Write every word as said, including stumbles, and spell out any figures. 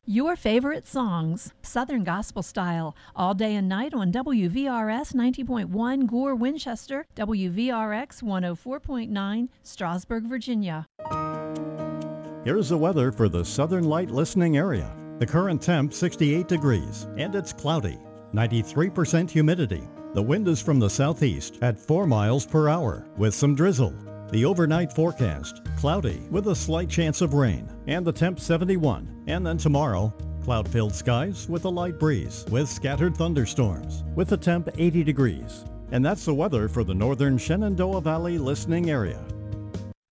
Your favorite songs, Southern Gospel Style, all day and night on W V R S ninety point one Gore, Winchester, W V R X one oh four point nine, Strasburg, Virginia. Here's the weather for the Southern Light listening area. The current temp sixty-eight degrees, and it's cloudy. ninety-three percent humidity. The wind is from the southeast at four miles per hour with some drizzle. The overnight forecast, cloudy with a slight chance of rain, and the temp seventy-one. And then tomorrow, cloud-filled skies with a light breeze with scattered thunderstorms with a temp eighty degrees. And that's the weather for the northern Shenandoah Valley listening area.